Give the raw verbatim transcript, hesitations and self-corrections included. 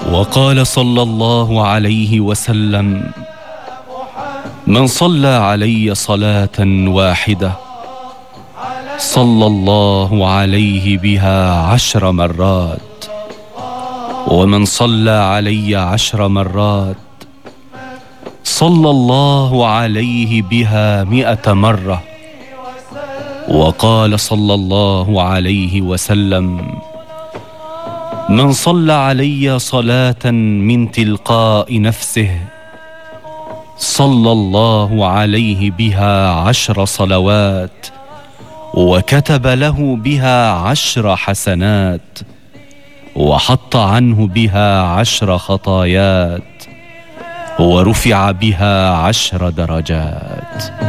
وقال صلى الله عليه وسلم: من صلى علي صلاة واحدة صلى الله عليه بها عشر مرات، ومن صلى علي عشر مرات صلى الله عليه بها مئة مرة. وقال صلى الله عليه وسلم: من صلى علي صلاة من تلقاء نفسه صلى الله عليه بها عشر صلوات، وكتب له بها عشر حسنات، وحط عنه بها عشر خطايات، ورفع بها عشر درجات.